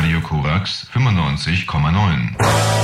Radio Korax 95,9.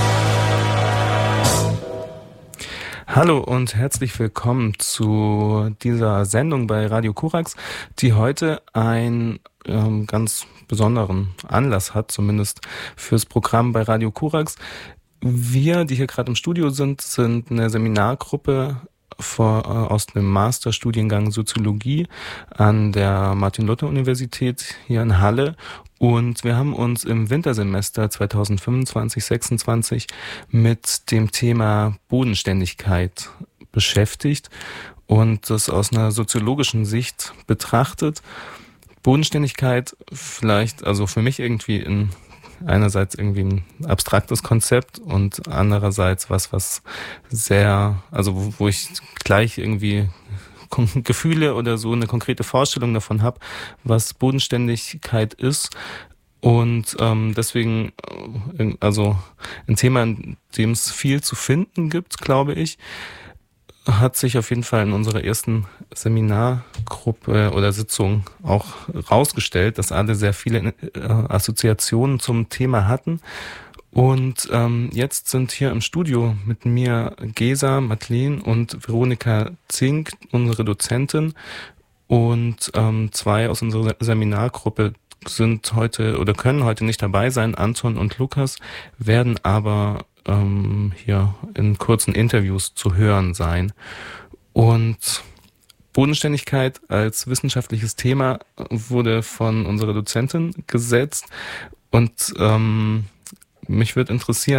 Hallo und herzlich willkommen zu dieser Sendung bei Radio Korax, die heute einen ganz besonderen Anlass hat, zumindest fürs Programm bei Radio Korax. Wir, die hier gerade im Studio sind eine Seminargruppe aus dem Masterstudiengang Soziologie an der Martin-Luther-Universität hier in Halle. Und wir haben uns im Wintersemester 2025/26 mit dem Thema Bodenständigkeit beschäftigt und das aus einer soziologischen Sicht betrachtet. Bodenständigkeit vielleicht, also für mich irgendwie einerseits irgendwie ein abstraktes Konzept und andererseits was sehr, also wo ich gleich irgendwie Gefühle oder so eine konkrete Vorstellung davon habe, was Bodenständigkeit ist. Und deswegen, also ein Thema, in dem es viel zu finden gibt, glaube ich, hat sich auf jeden Fall in unserer ersten Seminargruppe oder Sitzung auch rausgestellt, dass alle sehr viele Assoziationen zum Thema hatten. Und jetzt sind hier im Studio mit mir Gesa, Madeleine und Veronika Zink, unsere Dozentin, und zwei aus unserer Seminargruppe sind heute oder können heute nicht dabei sein. Anton und Lukas werden aber hier in kurzen Interviews zu hören sein. Und Bodenständigkeit als wissenschaftliches Thema wurde von unserer Dozentin gesetzt und mich würde interessieren,